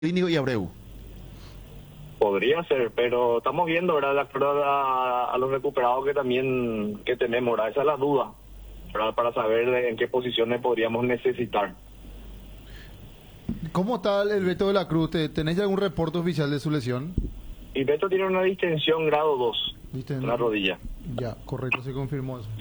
Morínigo y Abreu. Podría ser, pero estamos viendo, ¿verdad? De acuerdo a los recuperados que también que tenemos, ¿verdad? Esa es la duda, ¿verdad? Para saber en qué posiciones podríamos necesitar. ¿Cómo está el Beto de la Cruz? ¿Tenés ya algún reporte oficial de su lesión? Y Beto tiene una distensión grado 2 en la rodilla. Ya, correcto, se confirmó eso.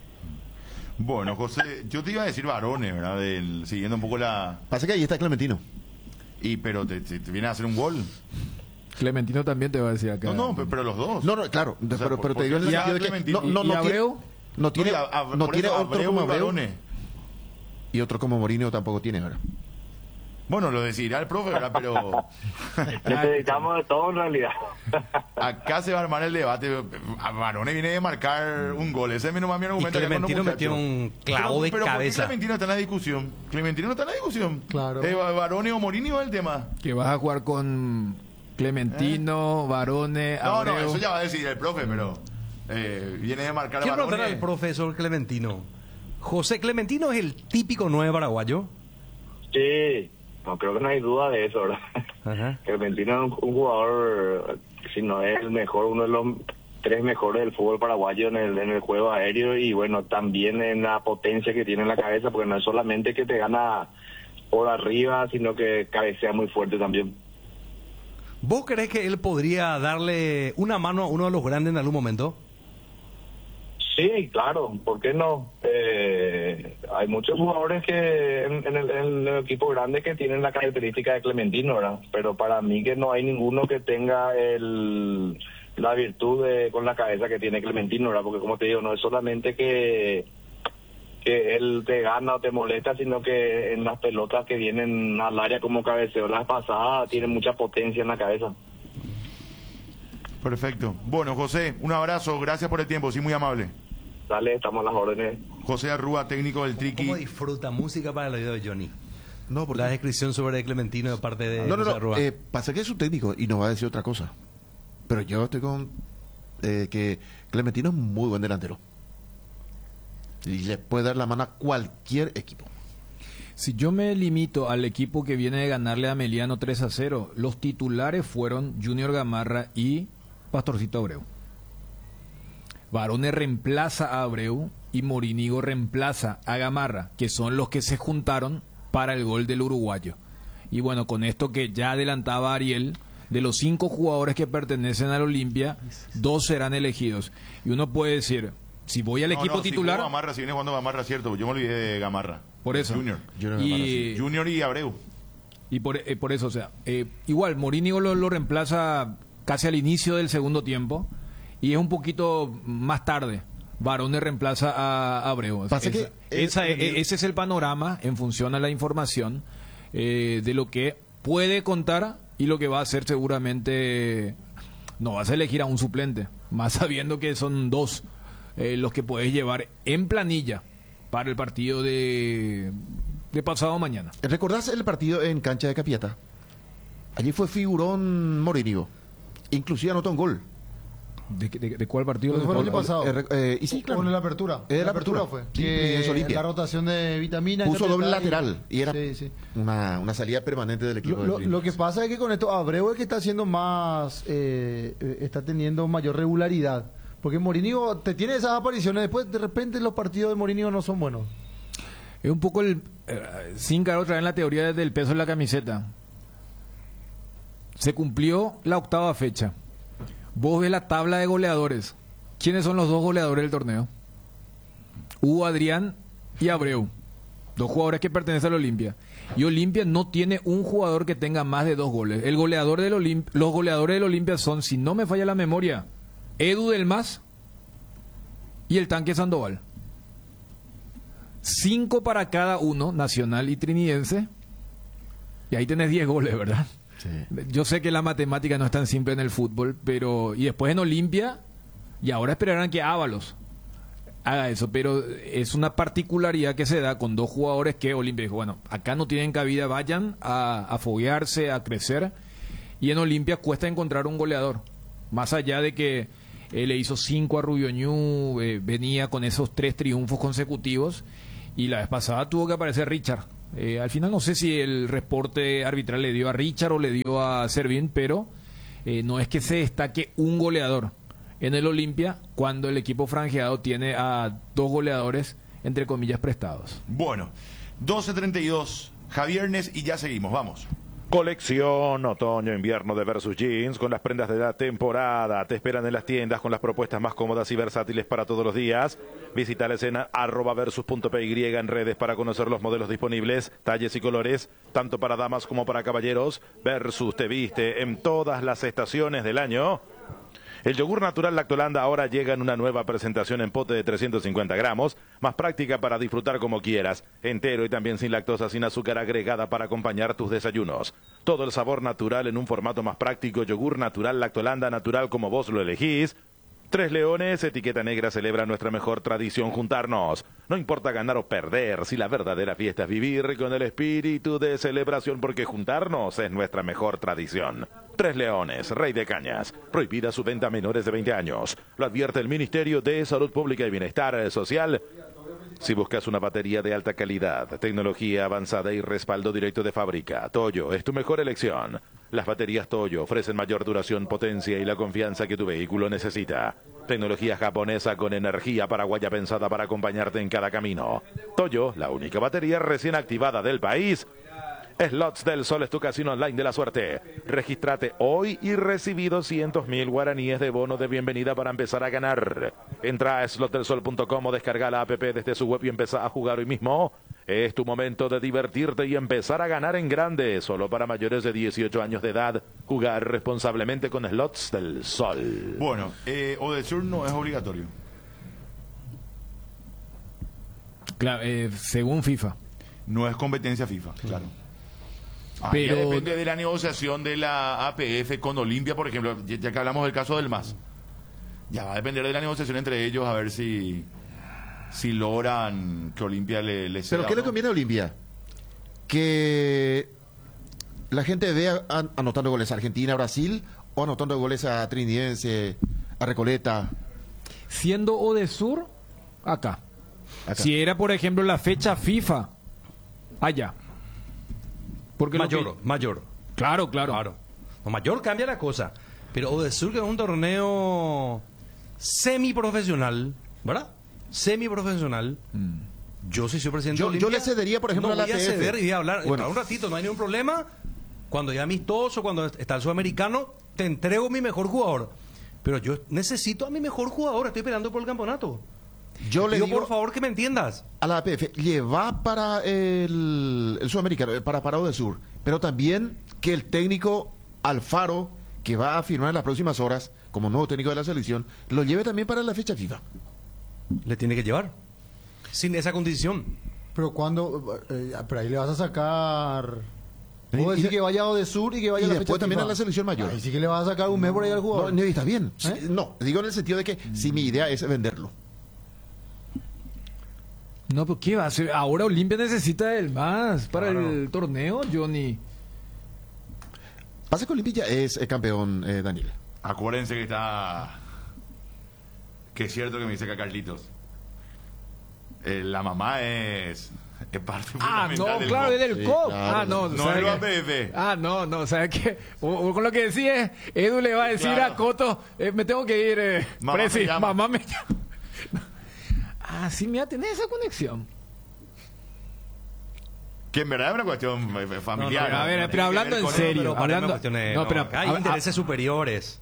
Bueno, José, yo te iba a decir varones, ¿verdad? Siguiendo un poco la... Pasa que ahí está Clementino. Pero te viene a hacer un gol. Clementino también te va a decir acá. No, pero los dos. No, claro, O sea, pero te digo en el sentido de que ¿Y Abreu? no tiene otro como Abreu varones. y otro como Morínigo tampoco tiene, ¿verdad? Bueno, lo decidirá el profe, ¿verdad? Pero Necesitamos de todo en realidad. acá se va a armar el debate. A varones viene de marcar un gol. Ese es mi argumento. Y Clementino metió un clavo de pero cabeza. ¿por qué Clementino está en la discusión? Clementino no está en la discusión. Claro. Varones o Morínigo es el tema. Que vas a jugar con Clementino, Varone, Abreu. No, eso ya va a decidir el profe, pero viene de marcar a Quiero preguntar varones. al profesor Clementino. José Clementino es el típico 9 paraguayo. Sí, no creo que no hay duda de eso, ¿verdad? Ajá. Clementino es un jugador, si no es el mejor, uno de los 3 mejores del fútbol paraguayo en el juego aéreo y bueno, también en la potencia que tiene en la cabeza, porque no es solamente que te gana por arriba, sino que cabecea muy fuerte también. ¿Vos crees que él podría darle una mano a uno de los grandes en algún momento? Sí, claro, ¿por qué no? Hay muchos jugadores que en el equipo grande que tienen la característica de Clementino, ¿verdad? Pero para mí que no hay ninguno que tenga la virtud con la cabeza que tiene Clementino, ¿verdad? Porque como te digo, no es solamente que él te gana o te molesta, sino que en las pelotas que vienen al área como cabeceo las pasadas, tiene mucha potencia en la cabeza. Perfecto. Bueno, José, un abrazo. Gracias por el tiempo. Sí, muy amable. Dale, estamos a las órdenes. José Arrúa, técnico del Triqui. ¿Cómo disfruta música para el oído de Johnny? No, porque La descripción sobre Clementino de parte de José Arrúa. Pasa que es un técnico y nos va a decir otra cosa. Pero yo estoy con que Clementino es muy buen delantero. Y le puede dar la mano a cualquier equipo. Si yo me limito al equipo que viene de ganarle a Meliano 3-0, los titulares fueron Junior Gamarra y Pastorcito Abreu. Varone reemplaza a Abreu y Morínigo reemplaza a Gamarra, que son los que se juntaron para el gol del uruguayo. Y bueno, con esto que ya adelantaba Ariel, de los 5 jugadores que pertenecen al Olimpia, 2 serán elegidos. Y uno puede decir, si voy al equipo titular... Si Gamarra, si viene jugando Gamarra, cierto. Yo me olvidé de Gamarra. Por eso. Junior. Junior Y Abreu. Y por eso, o sea, igual Morínigo lo reemplaza casi al inicio del segundo tiempo y es un poquito más tarde. Varone reemplaza a Abreu. Ese es el panorama en función a la información de lo que puede contar y lo que va a hacer seguramente. No vas a elegir a un suplente, más sabiendo que son 2 los que puedes llevar en planilla para el partido de pasado mañana. ¿Recordás el partido en cancha de Capiata? Allí fue figurón Morínigo. Inclusive anotó un gol. ¿De cuál partido? Fue el año pasado. Y sí, claro. Con la apertura. La apertura fue. Sí, Que en Olimpia. la rotación de vitamina. Puso doble lateral. Y era sí. una salida permanente del equipo. Lo que pasa es que con esto Abreu es que está haciendo más, está teniendo mayor regularidad. Porque Morínigo te tiene esas apariciones, después de repente los partidos de Morínigo no son buenos. Es un poco sin caer otra vez en la teoría del peso de la camiseta. Se cumplió la 8ª fecha. Vos ves la tabla de goleadores. ¿Quiénes son los 2 goleadores del torneo? Hugo Adrián y Abreu. 2 jugadores que pertenecen al Olimpia. Y Olimpia no tiene un jugador que tenga más de 2 goles. Los goleadores del Olimpia son, si no me falla la memoria, Edu del Mas y el Tanque Sandoval. 5 para cada uno, Nacional y Trinidense. Y ahí tenés 10 goles, ¿verdad? Sí. Yo sé que la matemática no es tan simple en el fútbol, pero... Y después en Olimpia, y ahora esperarán que Ábalos haga eso, pero es una particularidad que se da con 2 jugadores que Olimpia dijo, bueno, acá no tienen cabida, vayan a foguearse, a crecer, y en Olimpia cuesta encontrar un goleador, más allá de que le hizo 5 a Rubio Ñu, venía con esos 3 triunfos consecutivos, y la vez pasada tuvo que aparecer Richard Al final no sé si el reporte arbitral le dio a Richard o le dio a Servín, pero no es que se destaque un goleador en el Olimpia cuando el equipo franjeado tiene a 2 goleadores, entre comillas, prestados. Bueno, 12:32, Javiernes, y ya seguimos, vamos. Colección otoño-invierno de Versus Jeans con las prendas de la temporada. Te esperan en las tiendas con las propuestas más cómodas y versátiles para todos los días. Visita la escena @versus.py en redes para conocer los modelos disponibles, talles y colores, tanto para damas como para caballeros. Versus te viste en todas las estaciones del año. El yogur natural Lactolanda ahora llega en una nueva presentación en pote de 350 gramos, más práctica para disfrutar como quieras, entero y también sin lactosa, sin azúcar agregada para acompañar tus desayunos. Todo el sabor natural en un formato más práctico, yogur natural Lactolanda, natural como vos lo elegís. Tres Leones, etiqueta negra, celebra nuestra mejor tradición, juntarnos. No importa ganar o perder, si la verdadera fiesta es vivir con el espíritu de celebración, porque juntarnos es nuestra mejor tradición. Tres Leones, Rey de Cañas. Prohibida su venta a menores de 20 años. Lo advierte el Ministerio de Salud Pública y Bienestar Social. Si buscas una batería de alta calidad, tecnología avanzada y respaldo directo de fábrica, Toyo es tu mejor elección. Las baterías Toyo ofrecen mayor duración, potencia y la confianza que tu vehículo necesita. Tecnología japonesa con energía paraguaya pensada para acompañarte en cada camino. Toyo, la única batería recién activada del país. Slots del Sol es tu casino online de la suerte. Regístrate hoy y recibí 200.000 guaraníes de bono de bienvenida para empezar a ganar. Entra a slotdelsol.com o descarga la app desde su web y empezá a jugar hoy mismo. Es tu momento de divertirte y empezar a ganar en grande. Solo para mayores de 18 años de edad. Jugar responsablemente con Slots del Sol. Bueno, Odesur no es obligatorio. Claro, según FIFA. No es competencia FIFA, claro. Pero Ya depende de la negociación de la APF con Olimpia, por ejemplo, ya que hablamos del caso del MAS. Ya va a depender de la negociación entre ellos, a ver si logran que Olimpia le ceda. ¿Pero qué le conviene a Olimpia? Que la gente vea anotando goles a Argentina, a Brasil, o anotando goles a Trinidense, a Recoleta. siendo Odesur, acá. Si era, por ejemplo, la fecha FIFA, allá. Porque Mayor. Claro. No, Mayor cambia la cosa. Pero Odesur, que es un torneo semiprofesional, ¿verdad? Semiprofesional. Yo sí soy presidente de Olimpia. Yo le cedería, por ejemplo, a la voy a APF. ceder y voy a hablar. Bueno. Para un ratito, no hay ningún problema. Cuando ya amistoso, cuando está el sudamericano, te entrego mi mejor jugador. Pero yo necesito a mi mejor jugador. Estoy peleando por el campeonato. Yo le digo, por favor, que me entiendas. a la APF, lleva para el sudamericano, para Odesur, pero también que el técnico Alfaro, que va a firmar en las próximas horas como nuevo técnico de la selección, lo lleve también para la fecha FIFA. Le tiene que llevar. Sin esa condición. Pero cuando, pero ahí le vas a sacar. Puedo decir que vaya a Odesur y que vaya Y a la después fecha también FIFA. a la selección mayor. Ahí sí que le vas a sacar un mes por ahí al jugador. No, está bien. ¿Eh? Sí, no, digo en el sentido de que si mi idea es venderlo. No, pero ¿qué va a hacer? Ahora Olimpia necesita el más para el torneo, Johnny. Pasa que Olimpia ya es campeón, Daniel. Acuérdense que está... Que es cierto que me dice que Carlitos. La mamá es parte fundamental del claro, COP. es del Sí, COP. claro. No, No ¿sabe es lo qué? APF. No, ¿sabes qué? O con lo que decía, Edu le va a decir Claro. a Coto, me tengo que ir, Mamá Presi, me llama. mamá me llama. Sí, mira, tenés esa conexión. Que en verdad es una cuestión familiar. a ver, No pero tiene que hablando ver en con- serio. Pero paremos hablando- cuestiones, no, pero- hay intereses superiores.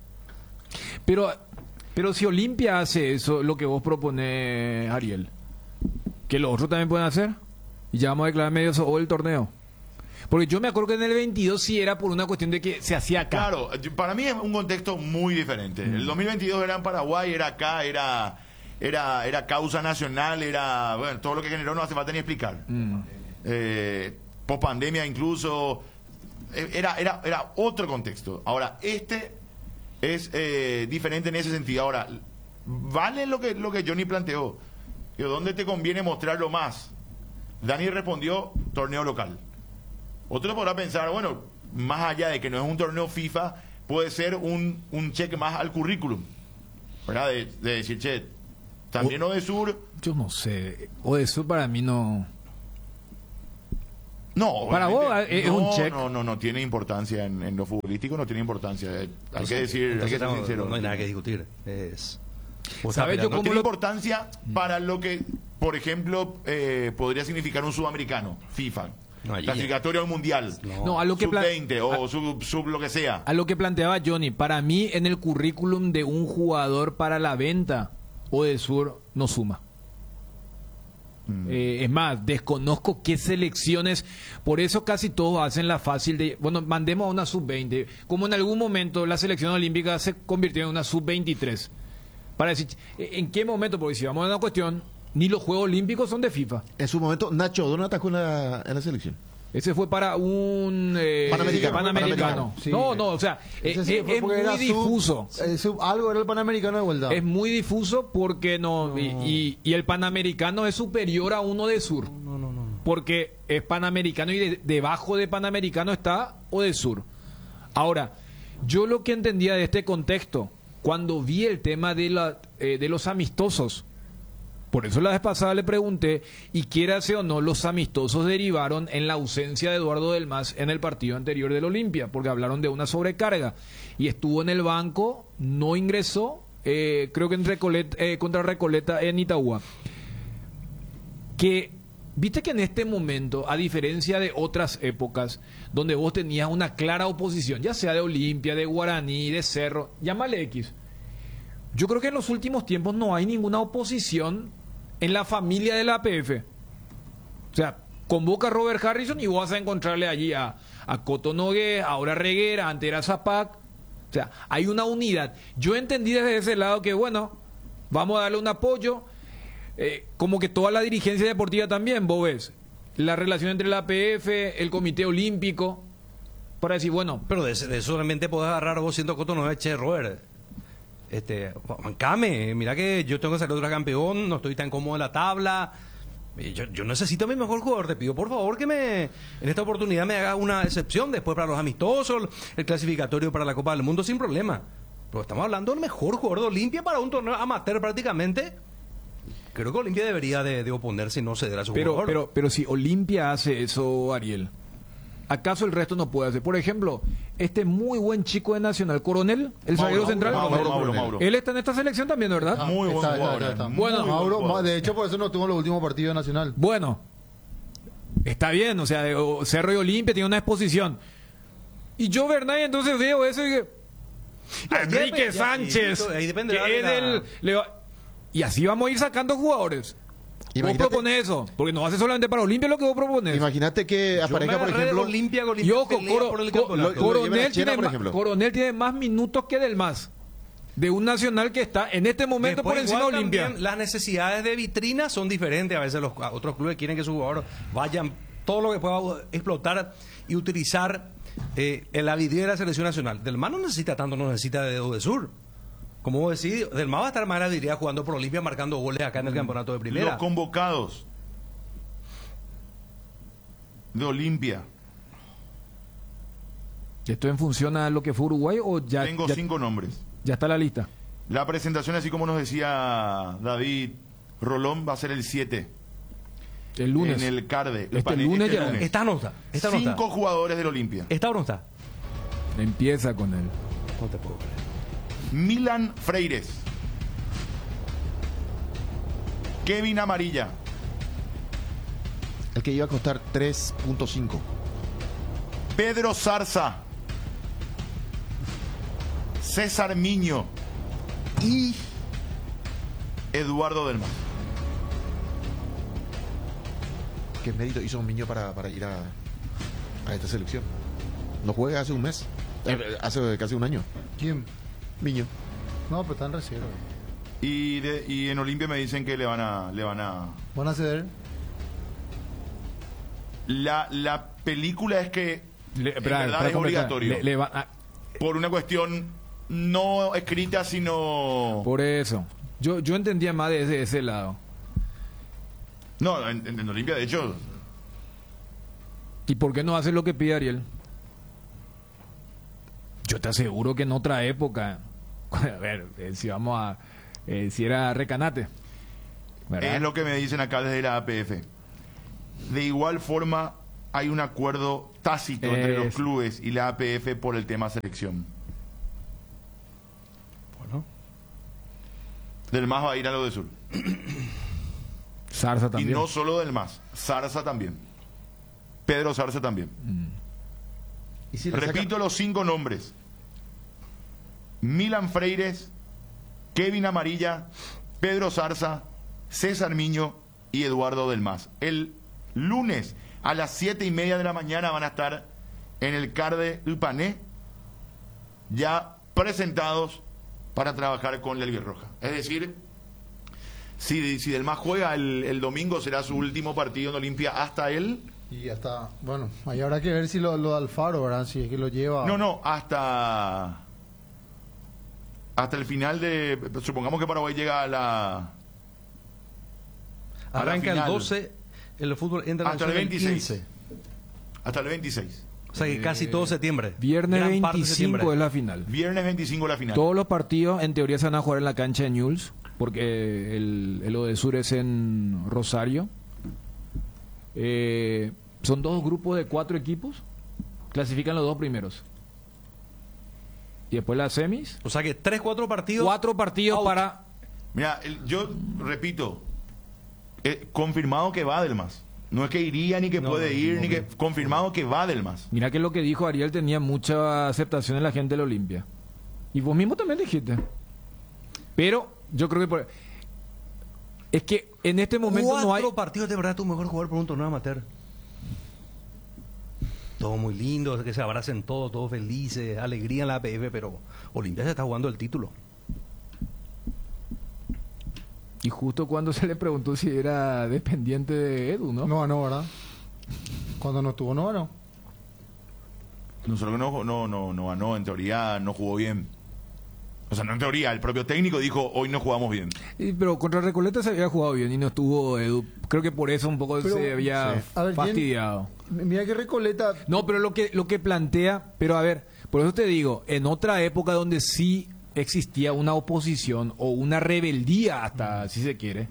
Pero si Olimpia hace eso, lo que vos propones, Ariel, que los otros también pueden hacer, y ya vamos a declarar medio o el torneo. Porque yo me acuerdo que en el 22 sí era por una cuestión de que se hacía acá. Claro, para mí es un contexto muy diferente. El 2022 era en Paraguay, era acá, era causa nacional, era... Bueno, todo lo que generó no hace falta ni explicar. Post pandemia incluso... Era otro contexto. Ahora, este es diferente en ese sentido. Ahora, vale lo que Johnny planteó. Que ¿dónde te conviene mostrarlo más? Dani respondió, torneo local. Otro podrá pensar, bueno, más allá de que no es un torneo FIFA, puede ser un cheque más al currículum, ¿verdad? De decir, che, también Odesur, Yo no sé. Odesur para mí no. No, Para vos obviamente, es un check. No tiene importancia en lo futbolístico, no tiene importancia. Hay que decir, hay que ser sincero. No hay nada que discutir. ¿Sabes yo No cómo tiene lo... importancia para lo que, por ejemplo, podría significar un sudamericano, FIFA, No, allí- clasificatorio al mundial, No, a lo que sub-20 o sub lo que sea. A lo que planteaba Johnny, para mí en el currículum de un jugador para la venta, Odesur no suma. Es más, desconozco qué selecciones, por eso casi todos hacen la fácil de, bueno, mandemos a una sub-20, como en algún momento la selección olímpica se convirtió en una sub-23. Para decir, ¿en qué momento? Porque si vamos a una cuestión, ni los Juegos Olímpicos son de FIFA. En su momento, Nacho Odón atajó en la selección. Ese fue para un Panamericano. Sí. No, o sea, Ese sí fue es porque muy era difuso. Algo era el Panamericano de vuelta. Es muy difuso porque no. Y el Panamericano es superior a uno de Sur. No. Porque es Panamericano y debajo de Panamericano está Odesur. Ahora, yo lo que entendía de este contexto, cuando vi el tema de los amistosos, por eso la vez pasada le pregunté, y quiérase o no, los amistosos derivaron en la ausencia de Eduardo Del Mas en el partido anterior del Olimpia, porque hablaron de una sobrecarga, y estuvo en el banco, no ingresó, creo que contra Recoleta en Itagua. Que, viste que en este momento, a diferencia de otras épocas, donde vos tenías una clara oposición, ya sea de Olimpia, de Guaraní, de Cerro, llámale X. Yo creo que en los últimos tiempos no hay ninguna oposición en la familia de la APF. O sea, convoca a Robert Harrison y vos vas a encontrarle allí a Coto Nogués, ahora Reguera, antes era Zapac. O sea, hay una unidad. Yo entendí desde ese lado que, bueno, vamos a darle un apoyo, como que toda la dirigencia deportiva también, vos ves, la relación entre la APF, el Comité Olímpico, para decir, bueno... Pero de eso solamente podés agarrar vos siendo Coto Nogués, che, Robert. Bancame, mira que yo tengo que salir otro campeón, no estoy tan cómodo en la tabla, yo necesito a mi mejor jugador, te pido por favor que en esta oportunidad me haga una excepción después para los amistosos, el clasificatorio para la Copa del Mundo sin problema, pero estamos hablando del mejor jugador de Olimpia para un torneo amateur prácticamente. Creo que Olimpia debería de oponerse y no ceder a su jugador. Pero si Olimpia hace eso, Ariel, ¿acaso el resto no puede hacer? Por ejemplo, este muy buen chico de Nacional, Coronel, el zaguero central. Mauro. Él está en esta selección también, ¿verdad? Muy buen jugador. Está. Bueno, Mauro, de hecho, por eso no tuvo los últimos partidos de Nacional. Bueno, está bien, o sea, Cerro y Olimpia tiene una exposición. Y yo, Bernay, entonces veo eso y digo, Enrique Sánchez, ahí depende que es del... Y así vamos a ir sacando jugadores. ¿Vos Imagínate- proponés eso? Porque no hace solamente para Olimpia lo que vos proponés. Imagínate que aparezca, por ejemplo, Olimpia, Y ojo, por el campeonato. Coronel, Chena, por tiene ejemplo. Coronel tiene más minutos que Del Mas. De un Nacional que está en este momento Después, por encima de igual Olimpia. también las necesidades de vitrina son diferentes. A veces los otros clubes quieren que sus jugadores vayan todo lo que pueda explotar y utilizar en la vidriera de la selección nacional. Del Mas no necesita tanto, no necesita de Odesur. Como vos decís, Del Mas va a estar más en la vidriera jugando por Olimpia, marcando goles acá en el campeonato de primera. Los convocados de Olimpia. ¿Esto en función a lo que fue Uruguay o ya, Tengo ya, 5 nombres. ya está la lista? La presentación, así como nos decía David Rolón, va a ser el 7 El lunes. en el CARDE. Este lunes ya. Esta no está. Esta no está. 5 jugadores del Olimpia. ¿Esta o no está? Empieza con él. No te puedo creer. Milan Freires, Kevin Amarilla, el que iba a costar 3.5. Pedro Zarza, César Miño y Eduardo Del Mas. ¿Qué mérito hizo un niño para ir a esta selección? No juega hace un mes. Hace casi un año. ¿Quién? Miño. No, pero está en reserva. Y en Olimpia me dicen que le van a ¿Van a ceder? la película es que en verdad es completar, obligatorio le por una cuestión no escrita sino por eso. Yo entendía más de ese lado. no en Olimpia de hecho. ¿Y por qué no hace lo que pide Ariel? Yo te aseguro que en otra época, a ver, si vamos a, si era Recanate, ¿verdad? Es lo que me dicen acá desde la APF. De igual forma, hay un acuerdo tácito entre los clubes y la APF por el tema selección. Bueno. Del MAS va a ir a lo de Sur. Zarza también. Y no solo del MAS, Zarza también. Pedro Zarza también. Y si le Repito los 5 nombres: Milan Freires, Kevin Amarilla, Pedro Zarza, César Miño y Eduardo del MAS. El lunes a las 7:30 de la mañana van a estar en el CAR de Upané, ya presentados para trabajar con la Albirroja. Es decir, si Del MAS juega el domingo, será su último partido en Olimpia hasta él. Y ya está. Bueno, ahí habrá que ver si lo de Alfaro, ¿verdad? Si es que lo lleva. No, hasta el final de... Supongamos que Paraguay llega a la... Arranca el 12, el fútbol entra hasta el 26. 15. Hasta el 26. O sea que casi todo septiembre. Viernes Gran parte de 25 septiembre. es la final. Viernes 25 la final. Todos los partidos en teoría se van a jugar en la cancha de Newell's, porque el Odesur es en Rosario. Son 2 grupos de 4 equipos, clasifican los 2 primeros. Y después las semis. O sea que 3-4 partidos. 4 partidos out. para... Mira, yo repito, confirmado que va del MAS. No es que iría, ni que puede ir, ni que... Confirmado que va del MAS. Mira que lo que dijo Ariel tenía mucha aceptación en la gente de la Olimpia. Y vos mismo también dijiste. Pero yo creo que... Es que en este momento no hay... 4 partidos de verdad tu mejor jugador por un torneo amateur. Todo muy lindo, que se abracen todos felices, alegría en la APF, pero Olimpia se está jugando el título. Y justo cuando se le preguntó si era dependiente de Edu, ¿no? No ganó, ¿verdad? Cuando no estuvo, no ganó. No solo que no ganó, en teoría no jugó bien. O sea, no en teoría, el propio técnico dijo, hoy no jugamos bien. Pero contra Recoleta se había jugado bien y no estuvo Edu. Creo que por eso un poco Pero, se había sí. A ver, fastidiado. Mira que Recoleta... No, pero lo que plantea, pero a ver, por eso te digo, en otra época donde sí existía una oposición o una rebeldía hasta, si se quiere.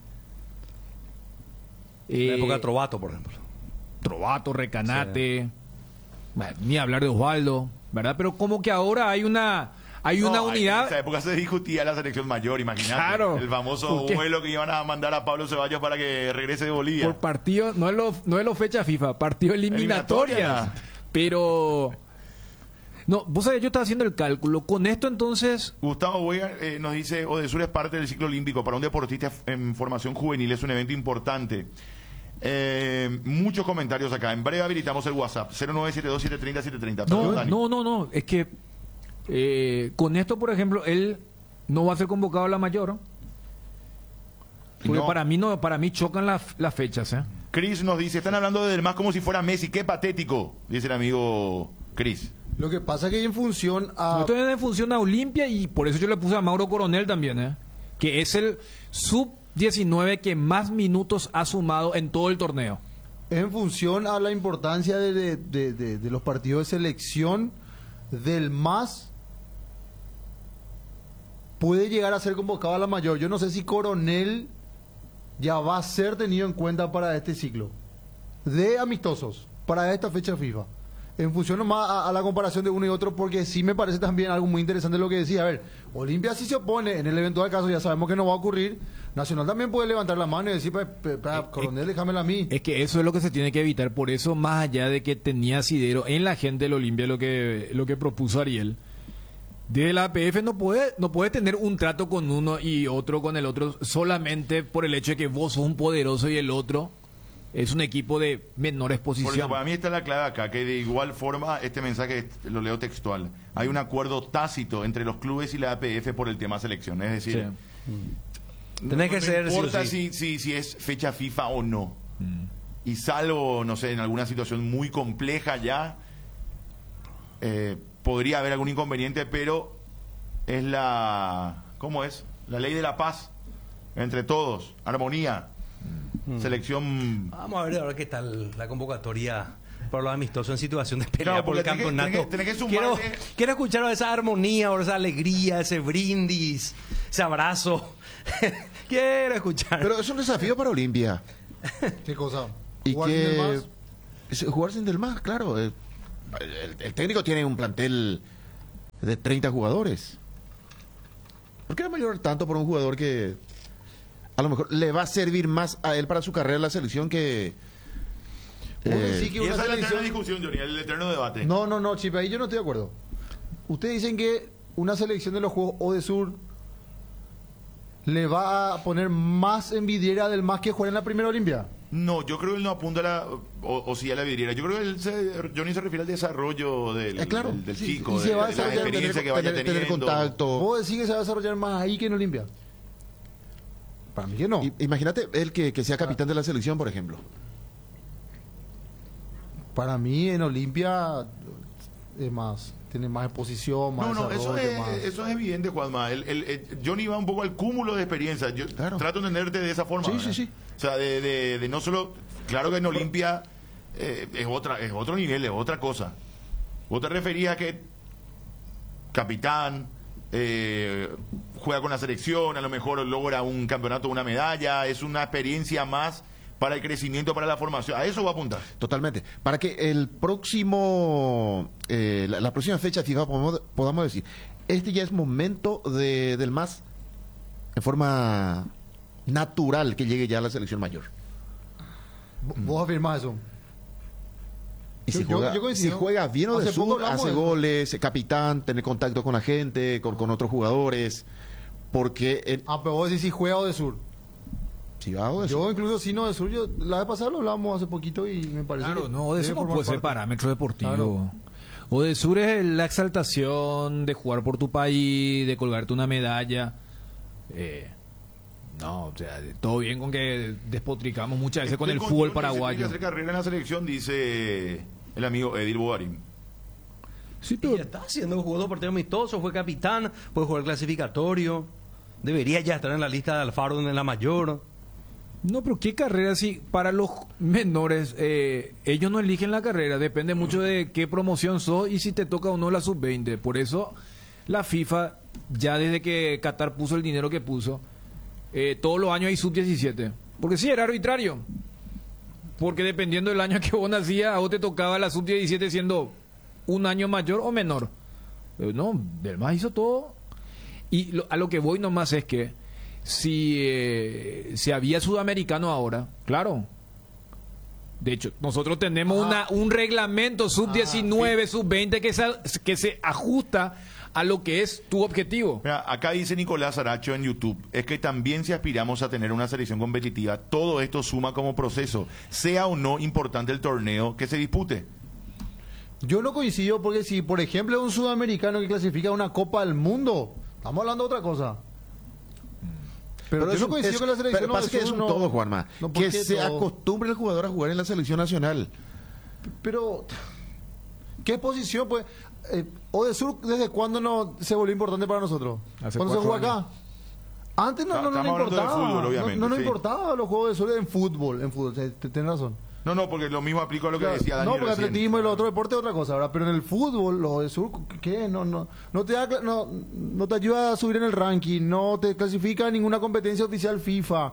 La época de Trovato, por ejemplo. Trovato, Recanate, bueno, ni hablar de Osvaldo, ¿verdad? Pero como que ahora hay una unidad. En esa época se discutía la selección mayor, imagínate. Claro. El famoso vuelo que iban a mandar a Pablo Ceballos para que regrese de Bolivia. Por partido, no es lo fecha FIFA, partido eliminatoria. Pero no, vos sabés, yo estaba haciendo el cálculo. Con esto entonces... Gustavo Boya nos dice, Odesur es parte del ciclo olímpico. Para un deportista en formación juvenil es un evento importante. Muchos comentarios acá. En breve habilitamos el WhatsApp 0972730730. No, es que con esto, por ejemplo, él no va a ser convocado a la mayor. Porque No. para mí chocan las fechas, ¿eh? Chris nos dice, están hablando de Del MAS como si fuera Messi. Qué patético, dice el amigo Chris. Lo que pasa es que en función a... Esto es en función a Olimpia y por eso yo le puse a Mauro Coronel también, ¿eh? Que es el sub-19 que más minutos ha sumado en todo el torneo. En función a la importancia de los partidos de selección, del MAS puede llegar a ser convocado a la mayor. Yo no sé si Coronel ya va a ser tenido en cuenta para este ciclo de amistosos, para esta fecha FIFA. En función nomás a la comparación de uno y otro, porque sí me parece también algo muy interesante lo que decía. A ver, Olimpia sí se opone, en el eventual caso ya sabemos que no va a ocurrir. Nacional también puede levantar la mano y decir, Coronel, déjamela a mí. Es que eso es lo que se tiene que evitar. Por eso, más allá de que tenía asidero en la gente del Olimpia, lo que propuso Ariel, de la APF no puede tener un trato con uno y otro con el otro solamente por el hecho de que vos sos un poderoso y el otro es un equipo de menor Por exposición. eso, para mí está la clave acá, que de igual forma, este mensaje lo leo textual. Hay un acuerdo tácito entre los clubes y la APF por el tema selección. Es decir, Tenés que no ser, sí o importa sí. si es fecha FIFA o no. Y salvo, no sé, en alguna situación muy compleja ya, podría haber algún inconveniente, pero es ¿cómo es? La ley de la paz entre todos, armonía. Selección. Vamos a ver ahora qué tal la convocatoria para los amistosos en situación de pelea Claro, por el porque campeonato. tenés que sumarle- Quiero escuchar esa armonía, esa alegría, ese brindis, ese abrazo. Quiero escuchar. Pero es un desafío para Olimpia. ¿Qué cosa? Y ¿Jugar sin el que MAS? Es jugar sin Del Mas, claro. El técnico tiene un plantel de 30 jugadores. ¿Por qué no mayor tanto por un jugador que a lo mejor le va a servir más a él para su carrera en la selección que... Sí, que Y una esa es la selección- eterna discusión, Johnny, el eterno debate. No, Chip, ahí yo no estoy de acuerdo. Ustedes dicen que una selección de los Juegos Odesur le va a poner más en vidriera del Mas que juega en la primera Olimpia. No, yo creo que él no apunta a la, o sí a la vidriera. Yo creo que Johnny se refiere al desarrollo claro, del sí, chico, y se va a de la desarrollar, experiencia que vaya tener teniendo. contacto. ¿Vos decís que se va a desarrollar más ahí que en Olimpia? Para mí que no. Imagínate él que sea capitán de la selección, por ejemplo. Para mí en Olimpia es más, tiene más exposición, más No, eso desarrollo, más... es evidente, Juanma. Johnny va un poco al cúmulo de experiencia. Yo Claro. trato de entenderte de esa forma. Sí, ¿verdad? sí. O sea, de no solo... Claro que en Olimpia es otro nivel, es otra cosa. Vos te referías a que capitán, juega con la selección, a lo mejor logra un campeonato, una medalla, es una experiencia más para el crecimiento, para la formación. A eso va a apuntar. Totalmente. Para que el próximo, la próxima fecha FIFA podamos decir, este ya es momento del Mas en forma natural que llegue ya a la selección mayor. ¿Vos afirmás eso? Y si, Yo juega, coincido. si juega bien o de Hace poco sur, hablamos hace de- goles, capitán, tener contacto con la gente, con otros jugadores, porque Pero vos decís si juega o de sur. si va o de sur, Yo incluso si no de sur, la vez pasada lo hablábamos hace poquito y me parece Claro, que no, Odesur debe no formar puede ser parte. parámetro deportivo. Claro. Odesur es la exaltación de jugar por tu país, de colgarte una medalla. No, o sea, todo bien con que despotricamos muchas veces con el fútbol Tiene paraguayo. que hacer carrera en la selección, dice el amigo Edil Bogarín. Sí, Y pero ya está haciendo, jugó 2 partidos amistosos, fue capitán, puede jugar clasificatorio. Debería ya estar en la lista de Alfaro en la mayor. no, pero qué carrera si para los menores ellos no eligen la carrera, depende mucho de qué promoción sos y si te toca o no la sub-20. Por eso la FIFA ya desde que Qatar puso el dinero que puso, todos los años hay sub-17, porque sí era arbitrario. Porque dependiendo del año que vos nacías, a vos te tocaba la sub-17 siendo un año mayor o menor. No, Del Mas hizo todo. Y a lo que voy nomás es que si había sudamericano ahora, claro. De hecho, nosotros tenemos un reglamento sub-19, sub-20 que se ajusta a lo que es tu objetivo. Mira, acá dice Nicolás Aracho en YouTube, es que también si aspiramos a tener una selección competitiva, todo esto suma como proceso, sea o no importante el torneo que se dispute. Yo no coincido porque si, por ejemplo, es un sudamericano que clasifica a una Copa del Mundo, estamos hablando de otra cosa. Pero yo es no un- coincido es- con la selección. pero pasa que es un todo, Juanma. No, ¿por que qué se todo? acostumbre el jugador a jugar en la selección nacional. Pero, ¿qué posición? Pues, Odesur, ¿desde cuándo no se volvió importante para nosotros? Hace ¿Cuándo se 4 jugó acá? Antes no Estamos nos hablando de importaba. fútbol, obviamente, no nos sí. importaba los juegos de sol en fútbol. Tienes razón. No, porque lo mismo aplico a lo que Claro, decía no, Daniel porque recién. atletismo y los otros deportes es otra cosa, ¿verdad? Pero en el fútbol, los de sur, ¿qué? No te ayuda a subir en el ranking, no te clasifica a ninguna competencia oficial FIFA.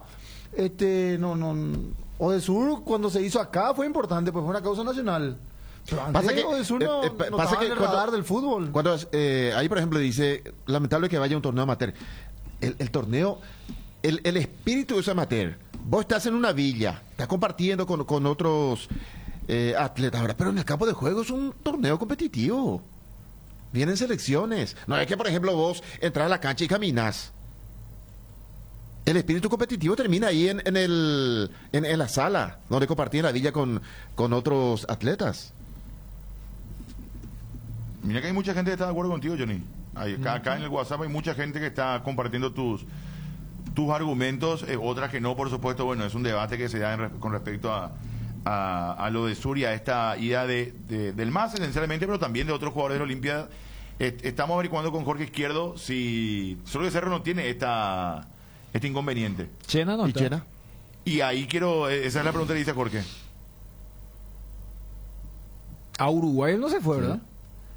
O de sur, cuando se hizo acá, fue importante, pues fue una causa nacional. Pero antes Pasa que, o de sur no pasa estaba que en el radar del fútbol. Cuando ahí, por ejemplo, dice, lamentable que vaya un torneo amateur. El torneo, el espíritu de ese amateur. Vos estás en una villa, estás compartiendo con otros atletas, ¿verdad? Pero en el campo de juego es un torneo competitivo. Vienen selecciones. No es que, por ejemplo, vos entras a la cancha y caminás. El espíritu competitivo termina ahí en la sala, donde compartí en la villa con otros atletas. Mira que hay mucha gente que está de acuerdo contigo, Johnny. Acá en el WhatsApp hay mucha gente que está compartiendo tus argumentos, otras que no, por supuesto. Bueno, es un debate que se da con respecto a lo de Sur y a esta idea del MAS esencialmente, pero también de otros jugadores de la Olimpia. Estamos averiguando con Jorge Izquierdo si solo que Cerro no tiene este inconveniente. Chena no ¿Y está. Chena? Y ahí esa es la pregunta que dice Jorge. A Uruguay él no se fue, ¿verdad?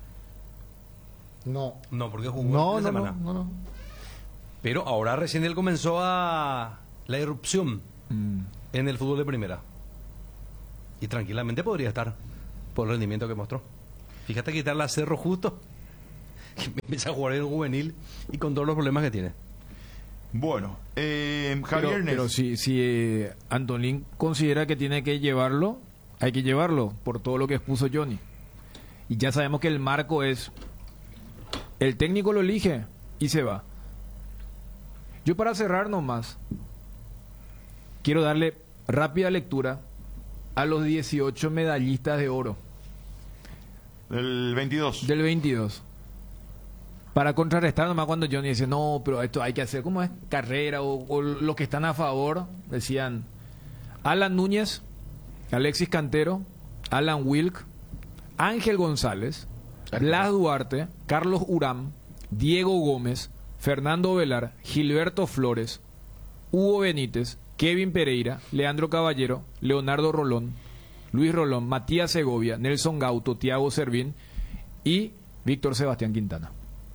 No. No, porque jugó No, el fin de no, semana. no. Pero ahora recién él comenzó la irrupción en el fútbol de primera. Y tranquilamente podría estar por el rendimiento que mostró. Fíjate quitarle a Cerro justo, que empieza a jugar en el juvenil y con todos los problemas que tiene. Bueno, Javier pero si Antolín considera que tiene que llevarlo, hay que llevarlo por todo lo que expuso Johnny. Y ya sabemos que el marco es, el técnico lo elige y se va. Yo para cerrar nomás, quiero darle rápida lectura a los 18 medallistas de oro. Del 22. Del 22. Para contrarrestar nomás cuando Johnny dice, no, pero esto hay que hacer, ¿cómo es? Carrera o los que están a favor, decían Alan Núñez, Alexis Cantero, Alan Wilk, Ángel González, Blas Duarte, Carlos Urán, Diego Gómez, Fernando Velar, Gilberto Flores, Hugo Benítez, Kevin Pereira, Leandro Caballero, Leonardo Rolón, Luis Rolón, Matías Segovia, Nelson Gauto, Tiago Servín y Víctor Sebastián Quintana.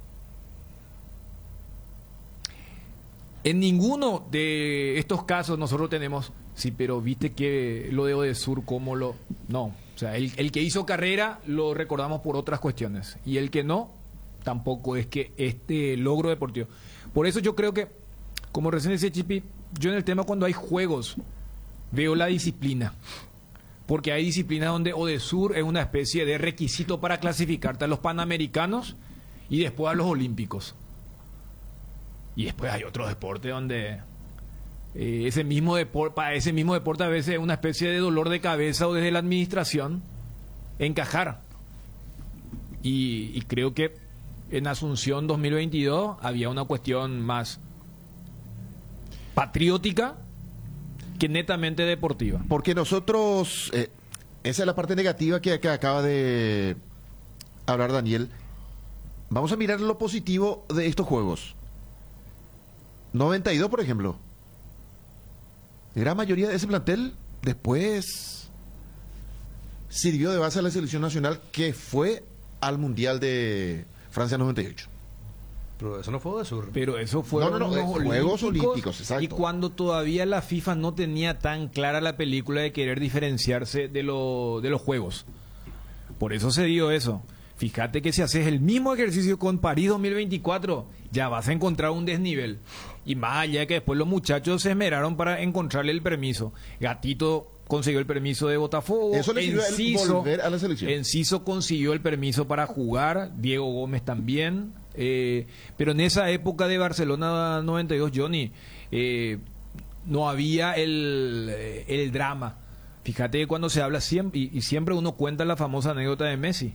En ninguno de estos casos nosotros tenemos, sí, pero viste que lo de Odesur, cómo lo... No, o sea, el que hizo carrera lo recordamos por otras cuestiones. Y el que no, tampoco es que este logro deportivo. Por eso yo creo que, como recién decía Chipi, yo en el tema cuando hay juegos veo la disciplina. Porque hay disciplinas donde Odesur es una especie de requisito para clasificarte a los Panamericanos y después a los Olímpicos. Y después hay otros deportes donde para ese mismo deporte a veces es una especie de dolor de cabeza o desde la administración encajar. Y creo que en Asunción 2022 había una cuestión más patriótica que netamente deportiva. Porque nosotros, esa es la parte negativa que acaba de hablar Daniel. Vamos a mirar lo positivo de estos juegos. 92, por ejemplo. La gran mayoría de ese plantel después sirvió de base a la selección nacional que fue al Mundial de Francia 98. Pero eso no fue Odesur. Pero eso fue Juegos Olímpicos, exacto. Y cuando todavía la FIFA no tenía tan clara la película de querer diferenciarse de los juegos. Por eso se dio eso. Fíjate que si haces el mismo ejercicio con París 2024, ya vas a encontrar un desnivel. Y más allá de que después los muchachos se esmeraron para encontrarle el permiso. Gatito consiguió el permiso de Botafogo. Eso le sirvió a él volver a la selección. Enciso consiguió el permiso para jugar. Diego Gómez también. Pero en esa época de Barcelona 92, Johnny, no había el drama. Fíjate que cuando se habla siempre, y siempre uno cuenta la famosa anécdota de Messi,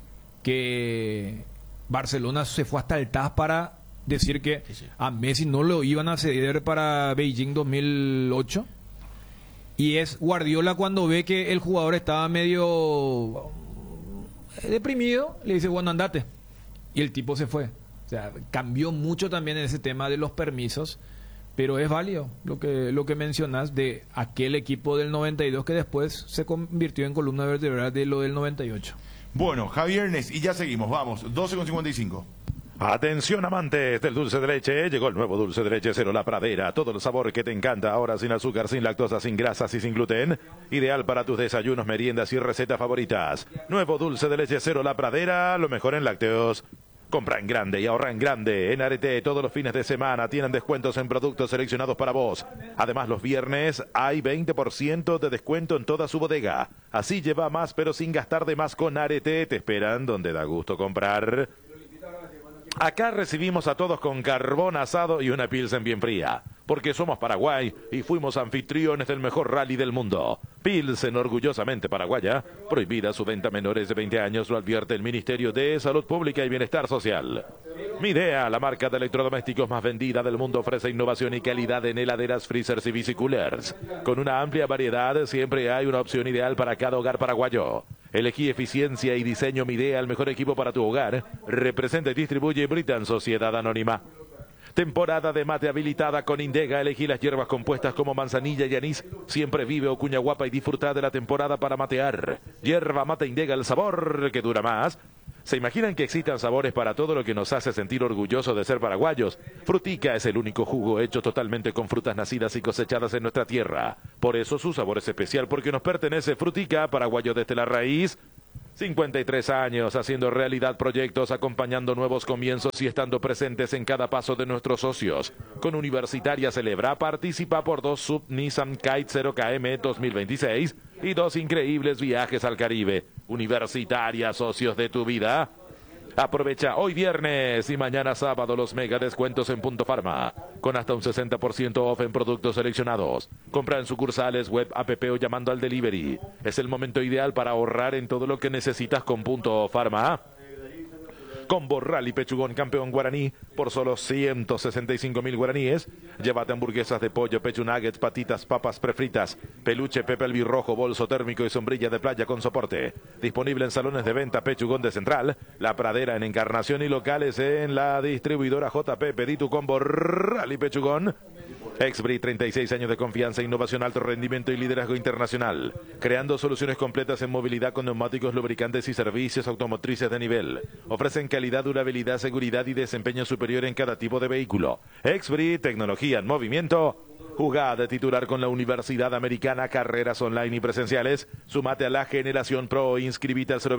que Barcelona se fue hasta el TAS para decir que a Messi no lo iban a ceder para Beijing 2008, y es Guardiola cuando ve que el jugador estaba medio deprimido, le dice, bueno, andate, y el tipo se fue. O sea, cambió mucho también en ese tema de los permisos, pero es válido lo que mencionas de aquel equipo del 92 que después se convirtió en columna vertebral de lo del 98. Bueno, Javier Nes, y ya seguimos, vamos, 12:55. Atención amantes del dulce de leche, llegó el nuevo dulce de leche Cero La Pradera, todo el sabor que te encanta, ahora sin azúcar, sin lactosa, sin grasas y sin gluten, ideal para tus desayunos, meriendas y recetas favoritas. Nuevo dulce de leche Cero La Pradera, lo mejor en lácteos. Compra en grande y ahorra en grande. En Arete todos los fines de semana tienen descuentos en productos seleccionados para vos. Además, los viernes hay 20% de descuento en toda su bodega. Así lleva más pero sin gastar de más con Arete. Te esperan donde da gusto comprar. Acá recibimos a todos con carbón asado y una Pilsen bien fría, porque somos Paraguay y fuimos anfitriones del mejor rally del mundo. Pilsen, orgullosamente paraguaya, prohibida su venta a menores de 20 años, lo advierte el Ministerio de Salud Pública y Bienestar Social. Midea, la marca de electrodomésticos más vendida del mundo, ofrece innovación y calidad en heladeras, freezers y bicicoolers. Con una amplia variedad, siempre hay una opción ideal para cada hogar paraguayo. Elegí eficiencia y diseño Midea, el mejor equipo para tu hogar. Representa y distribuye Britan Sociedad Anónima. Temporada de mate habilitada con Indega. Elegí las hierbas compuestas como manzanilla y anís. Siempre vive o cuña guapa y disfruta de la temporada para matear. Hierba mate Indega, el sabor que dura más. ¿Se imaginan que existan sabores para todo lo que nos hace sentir orgullosos de ser paraguayos? Frutica es el único jugo hecho totalmente con frutas nacidas y cosechadas en nuestra tierra. Por eso su sabor es especial, porque nos pertenece Frutica, paraguayo desde la raíz. 53 años haciendo realidad proyectos, acompañando nuevos comienzos y estando presentes en cada paso de nuestros socios. Con Universitaria Celebra participa por 2 Sub Nissan Kite 0KM 2026 y 2 increíbles viajes al Caribe. Universitaria, socios de tu vida. Aprovecha hoy viernes y mañana sábado los mega descuentos en Punto Farma, con hasta un 60% off en productos seleccionados. Compra en sucursales, web, app o llamando al delivery. Es el momento ideal para ahorrar en todo lo que necesitas con Punto Farma. Combo Rally Pechugón campeón guaraní por solo 165.000 guaraníes. Llévate hamburguesas de pollo, pechu nuggets, patitas, papas prefritas, peluche, pepe albirrojo, bolso térmico y sombrilla de playa con soporte. Disponible en salones de venta Pechugón de Central, La Pradera en Encarnación y locales en la distribuidora JP. Pedí tu Combo Rally Pechugón. Exbri, 36 años de confianza, innovación, alto rendimiento y liderazgo internacional. Creando soluciones completas en movilidad con neumáticos, lubricantes y servicios automotrices de nivel. Ofrecen calidad, durabilidad, seguridad y desempeño superior en cada tipo de vehículo. Exbri, tecnología en movimiento. Jugá de titular con la Universidad Americana, carreras online y presenciales. Sumate a la Generación Pro, inscribite al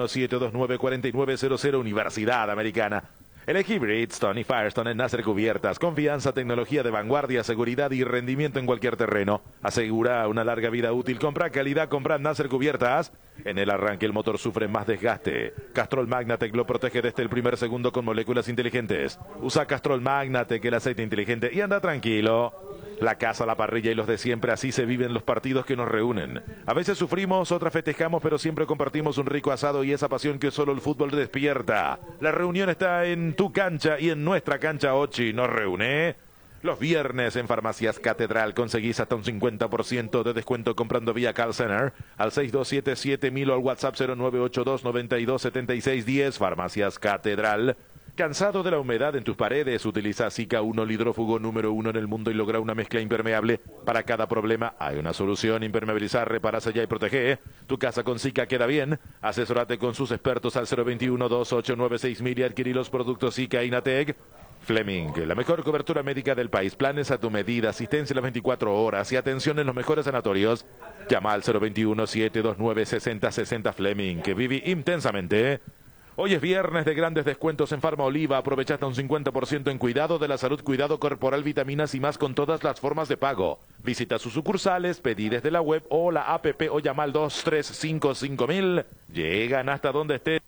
021-729-4900 Universidad Americana. Elegí Bridgestone y Firestone en Nasser Cubiertas. Confianza, tecnología de vanguardia, seguridad y rendimiento en cualquier terreno. Asegura una larga vida útil. Compra calidad, compra Nasser Cubiertas. En el arranque el motor sufre más desgaste. Castrol Magnatec lo protege desde el primer segundo con moléculas inteligentes. Usa Castrol Magnatec, el aceite inteligente, y anda tranquilo. La casa, la parrilla y los de siempre, así se viven los partidos que nos reúnen. A veces sufrimos, otras festejamos, pero siempre compartimos un rico asado y esa pasión que solo el fútbol despierta. La reunión está en tu cancha y en nuestra cancha Ochi nos reúne. Los viernes en Farmacias Catedral conseguís hasta un 50% de descuento comprando vía Call Center al 6277.000 o al WhatsApp 0982927610. Farmacias Catedral. ¿Cansado de la humedad en tus paredes? Utiliza Zika 1, hidrófugo número 1 en el mundo y logra una mezcla impermeable. Para cada problema hay una solución: impermeabilizar, repara, sella y protege. Tu casa con Zika queda bien. Asesórate con sus expertos al 021-2896.000 y adquirí los productos Zika e Inatec. Fleming, la mejor cobertura médica del país. Planes a tu medida, asistencia a las 24 horas y atención en los mejores sanatorios. Llama al 021-729-6060 Fleming, que vive intensamente. Hoy es viernes de grandes descuentos en Farma Oliva. Aprovecha hasta un 50% en cuidado de la salud, cuidado corporal, vitaminas y más con todas las formas de pago. Visita sus sucursales, pedí desde la web o la app o llama al 2355.000. Llegan hasta donde estés.